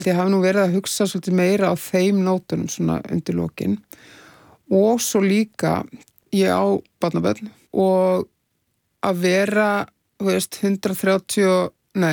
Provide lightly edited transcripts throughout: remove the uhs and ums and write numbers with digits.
Ég hafi nú verið að hugsa svolítið meira á þeim nótunum svona undir lokin og svo líka ég á barnabörn og að vera, þú veist, 130,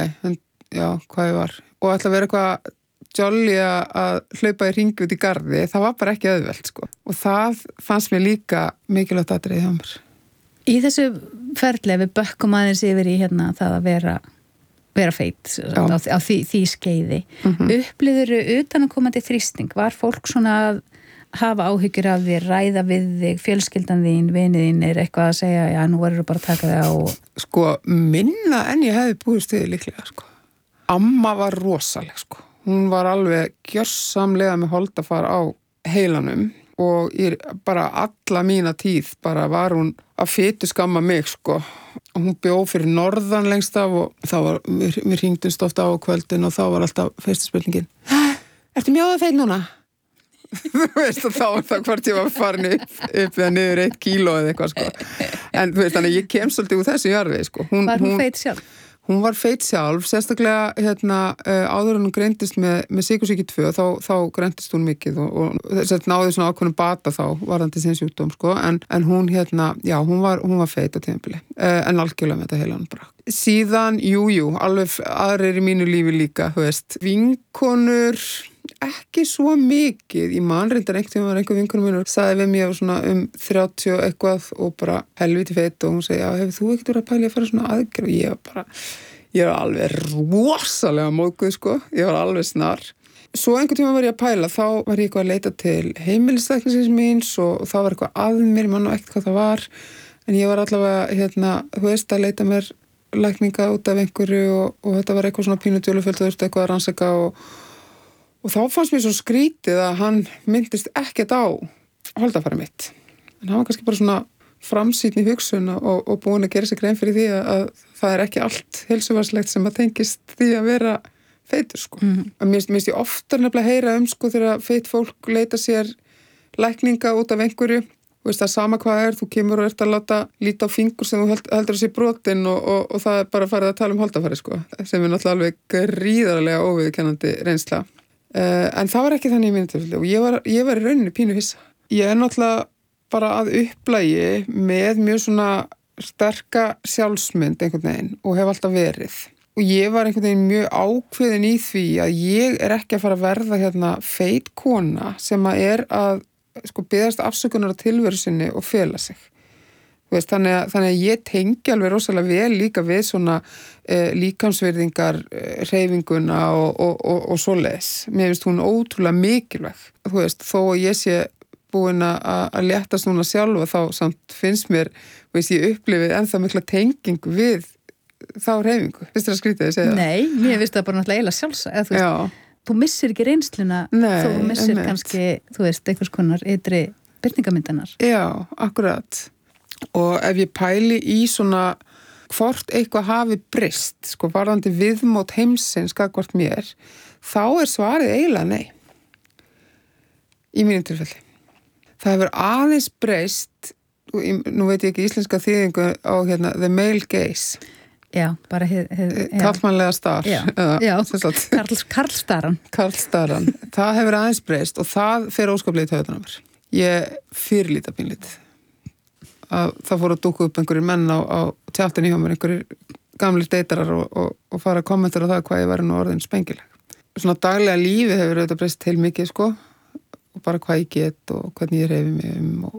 hvað ég var og ætla að vera eitthvað jolly að hlaupa í hringi út í garði, það var bara ekki auðvelt, sko. Og það fannst mér líka mikilvægt atriði hjá mér. Í þessu ferli, við bökkum aðeins yfir í hérna það að vera feit á því skeiði. Upplifðirðu utanakomandi þrýsting? Var fólk svona að hafa áhyggjur af því, ræða við þig, fjölskyldan þín, vinið þín er eitthvað að segja, já, nú verður bara að taka þig á? Sko, minna en ég hefði búist við líklega, sko. Amma var rosaleg, sko. Hún var alveg gjörsamlega með holdafar á heilanum og bara alla mína tíð bara var hún að fituskamma mig, sko. Og hún bjó fyrir norðan lengst af og þá var, við hringdumst ofta á kvöldin og þá var alltaf fyrsta spurningin. Ertu mjög feit núna? Þú veist, og þá var það hvort ég var farin upp eða niður 1 kíló eða eitthvað, sko. En þú veist, þannig ég kem svolítið úr þessu jarfi, sko. Var hún feit sjálf? Hún var feit sjálf, sérstaklega áður en hún greindist með sykursýki 2, þá greindist hún mikið og þess náði svona ákveðnum bata þá, varðandi sinn sjúkdóm, sko, en hún hún var feit á tímabili, en algjörlega með þetta heilan bara. Síðan, alveg aðrir í mínu lífi líka, þú veist, vinkonur, ekki svo mikið, ég man reyndar einhver vinkonum mínur, sagði við mér svona 30 eitthvað og bara helviti feit og hún segi, já, hefur þú ekkert verið að pæla að fara svona aðgerð og ég var alveg rosalega móðguð, sko, ég var alveg snar. Svo einhvern tíma var ég að pæla, þá var ég eitthvað að leita til heimilislæknisins míns og þá var eitthvað að mér, mann og ekkert hvað það var, en ég var allavega, þú veist, að leita mér lækninga út af einhverju og þetta var eitthvað svona pínudjóluföld, þú veist, eitthvað að rannsaka og þá fannst mér svo skrítið að hann myndist ekkert á holdafari mitt. En hann var kannski bara svona framsýnn í hugsun og búin að gera sig grein fyrir því að það er ekki allt heilsuvarslegt sem að tengist því að vera feitur, sko. Mér finnst ég oftar nefnilega heyra sko þegar feit fólk leita sér lækninga út af einhverju. Þú veist, það sama hvað þú kemur og ert að láta líta á fingur sem þú heldur að sé brotin og það er bara farið að tala holdafari, sko. Sem er náttúrulega alveg gríðarlega óviðurkennandi reynsla. En það var ekki þannig í mínu tilfelli og ég var í rauninni pínu hissa. Ég er náttúrulega bara að upplægi með mjög svona sterka sjálfsmynd einhvern veginn og hef alltaf verið. Og ég var einhvern veginn mjög ákveðin í því að ég er ekki að fara að verða feit kona sem að sko biðast afsökunar á tilveru sinni og fela sig. Veist, þannig að ég tengi alveg rosalega vel líka við svona líkamsvirðingar hreyfinguna og svoleiðis. Mér finnst hún ótrúlega mikilvæg. Þú veist, þó að ég sé búin að léttast núna sjálfa þá samt finnst mér, veist, ég upplifið ennþá mikla tengingu við þá hreyfingu. Finnst þér að skrýta því að segja það? Nei, mér finnst það bara náttúrulega eiginlega sjálfsagt. Þú missir ekki reynsluna, þó þú missir kannski, þú veist, einhvers konar ytri birtingamyndanar. Já, akkurat. Og ef ég pæli í svona hvort eitthvað hafi breyst, sko, varðandi viðmót heimsins gagnvart mér, þá er svarið eiginlega nei. Í mínum tilfelli. Það hefur aðeins breyst, nú veit ég ekki íslenska þýðingu á the male gaze. Já, bara karlmannlega star. Karlstaran. Karlstaran. Það hefur aðeins breyst og það fer óskaplega í taugarnar á mér. Ég fyrirlíta pínlítið. Að það fór að dúka upp einhverjir menn á tjáttinni hjá mér, einhverjir gamlir deytarar og fara að kommentara það hvað ég væri nú orðin spengileg. Svona daglega lífið hefur auðvitað breyst til mikið, sko, og bara hvað ég get og hvernig ég reyfi mig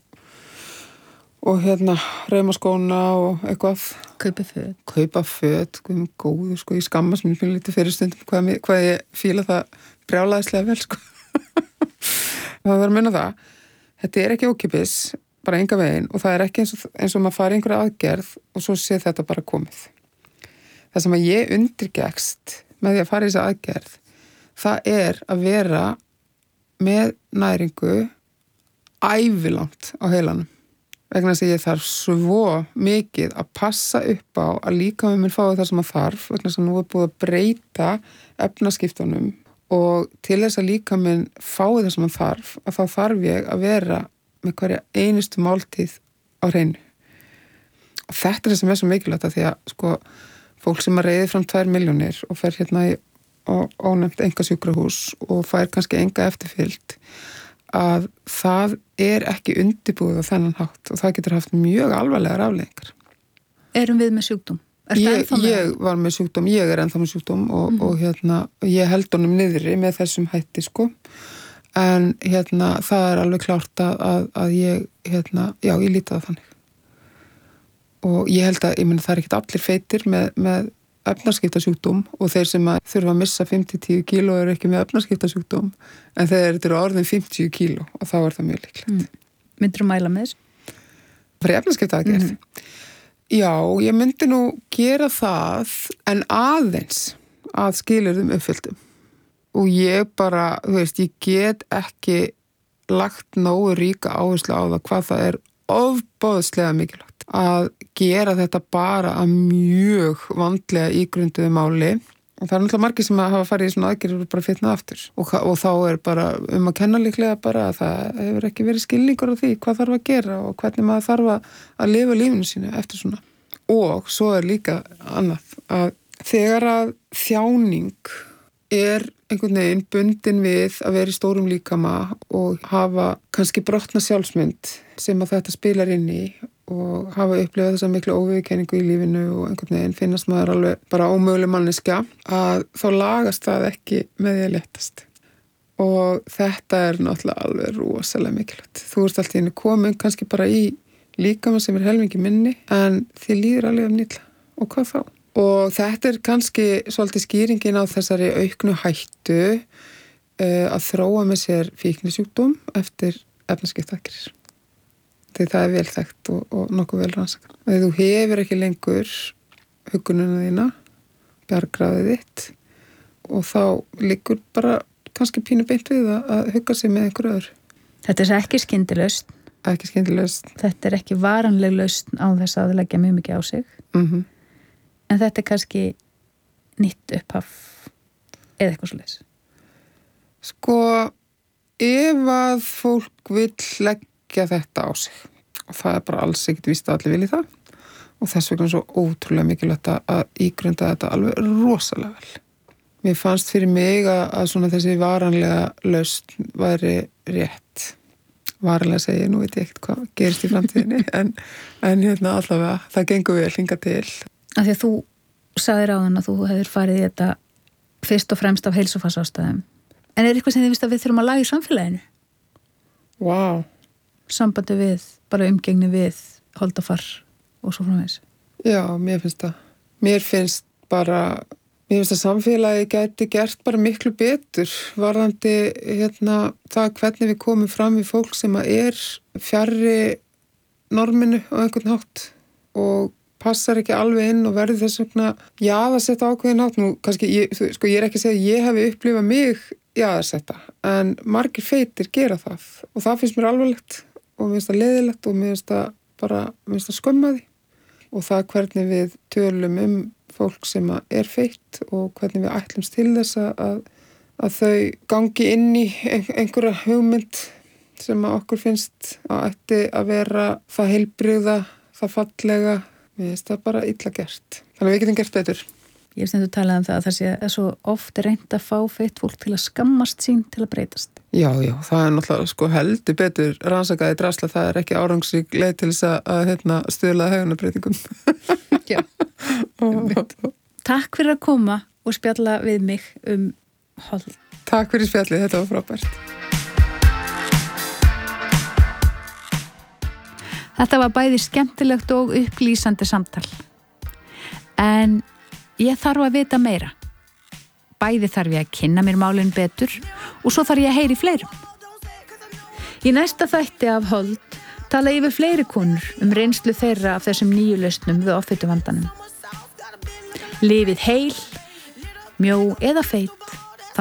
og reyma skóna og eitthvað. Kaupa föt, góður, sko, ég skammast mér lítið fyrir stundum hvað ég fíla það brjálæðislega vel, sko. Það verður að minna það. Þetta er ekki ókipis, bara enga veginn og það er ekki eins og maður fari einhverja aðgerð og svo sé þetta bara komið. Það sem að ég undirgekst með því að fara í þessa aðgerð, það er að vera með næringu ævilangt á heilanum. Vegna þess að ég þarf svo mikið að passa upp á að líkaminn minn fái það sem að þarf, vegna þess að nú er búið að breyta efnaskiptunum og til þess að líkaminn fái það sem að þarf, að þá þarf ég að vera með hverja einustu máltíð á hreinu. Og þetta er það sem er svo mikilvægt að því að, sko, fólk sem að reiði fram 2 milljónir og fer í og ónefnt einkasjúkrahús og fær kannski enga eftirfylgd, að það ekki undirbúið á þennan hátt og það getur haft mjög alvarlegar afleiðingar. Erum við með sjúkdóm? Ég var með sjúkdóm, ég ennþá með sjúkdóm og ég held honum niðri með þessum hætti, sko. En það alveg klárt að ég, ég líti það þannig. Og ég held að, það ekkert allir feitir með efnaskiptasjúkdóm og þeir sem þurfa að missa 5-10 kíló ekki með efnaskiptasjúkdóm, en þeir eru orðin 50 kíló og þá það mjög líklegt. Myndirðu mæla með þessu? Fyrir efnaskiptaaðgerð? Já, ég myndi nú gera það, en aðeins að skilyrðum uppfylltum. Og ég bara, ég get ekki lagt nógu ríka áherslu á það hvað það ofboðslega mikilvægt að gera þetta bara að mjög vandlega ígrunduðu máli. Og það náttúrulega margir sem hafa farið í svona aðgerðir og bara fitnað aftur. Og þá bara að kenna líklega bara að það hefur ekki verið skilningur á því hvað þarf að gera og hvernig maður þarf að lifa lífinu sínu eftir svona. Og svo líka annað að þegar að þjáning einhvern veginn bundin við að vera í stórum líkama og hafa kannski brotna sjálfsmynd sem að þetta spilar inn í og hafa upplifað þessa miklu óviðurkenningu í lífinu og einhvern veginn finnast maður alveg bara ómöguleg manneskja, að þá lagast það ekki með því að léttast. Og þetta náttúrulega alveg rosalega mikilvægt. Þú ert alltaf komin kannski bara í líkama sem helmingi minni, en þið líður alveg nýtla. Og hvað þá? Og þetta kannski svolítið skýringin á þessari auknu hættu að þróa með sér fíknisjúkdóm eftir efnaskiptaaðgerðir. Því það vel þekkt og nokkuð vel rannsakað. Þegar þú hefur ekki lengur huggununa þína, bjargráðið þitt, og þá liggur bara kannski pínu beint við að hugga sig með einhverju öðru. Þetta ekki skyndilausn. Ekki skyndilausn. Þetta ekki varanleg lausn á þess að leggja mjög mikið á sig. En þetta kannski nýtt upphaf eða eitthvað svoleiðis. Sko, ef að fólk vill leggja þetta á sig, og það bara alls ekkert víst að allir vilji það, og þess vegna svo ótrúlega mikilvægt að ígrunda þetta alveg rosalega vel. Mér fannst fyrir mig að svona þessi varanlega lausn væri rétt. Varanlega segi, nú veit ég ekkert hvað gerist í framtíðinni, en allavega, það gengur vel hingað til. Af því að þú sagðir áðan að þú hefur farið í þetta fyrst og fremst af heilsufarsástæðum. En eitthvað sem þið finnst að við þurfum að laga í samfélaginu? Vá. Sambandi við, bara umgengni við, holdafar og svo framvegis. Já, mér finnst það. Mér finnst að samfélagi gæti gert bara miklu betur varðandi það hvernig við komum fram við fólk sem fjarri norminu á einhvern hátt og passar ekki alveg inn og verður þess vegna jaðarsetta ákveðin hátt. Nú, kannski, ég ekki að segja að ég hef upplifað mig jaðarsetta, en margir feitir gera það og það finnst mér alvarlegt og mér finnst það leiðilegt og mér finnst það skömmaði. Og það hvernig við tölum fólk sem feitt og hvernig við ætlumst til þess að þau gangi inn í einhverja hugmynd sem okkur finnst að ætti að vera það heilbrigða, það fallega. Mér finnst það bara illa gert. Þannig að við getum gert betur. Ég hef stundu talað það að það sé svo oft reynt að fá feitt fólk til að skammast sín til að breytast. Já, það náttúrulega heldur betur rannsakaði drasla, það ekki árangsrík leið til þess að stuðla hegðunarbreytingum. Já. Takk fyrir að koma og spjalla við mig hold. Takk fyrir spjallið, þetta var frábært. Þetta var bæði skemmtilegt og upplýsandi samtal. En ég þarf að vita meira. Bæði þarf ég að kynna mér málin betur og svo þarf ég að heyri fleirum. Í næsta þætti af Hold tala ég við fleiri konur reynslu þeirra af þessum nýju lausnum við offitu vandanum. Lifið heil, mjó eða feit.